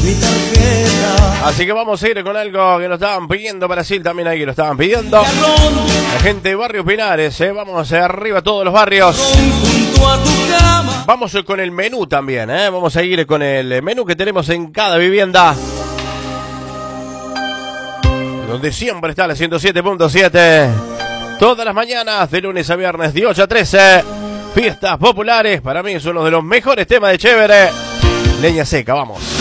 mi tarjeta. Así que vamos a ir con algo que nos estaban pidiendo. Brasil también ahí que lo estaban pidiendo. La gente de Barrio Pinares, vamos arriba todos los barrios. Junto a tu cama. Vamos con el menú también, vamos a ir con el menú que tenemos en cada vivienda. Donde siempre está la 107.7. Todas las mañanas, de lunes a viernes, de 8 a 13. Fiestas populares, para mí es uno de los mejores temas de Chévere. Leña seca, vamos.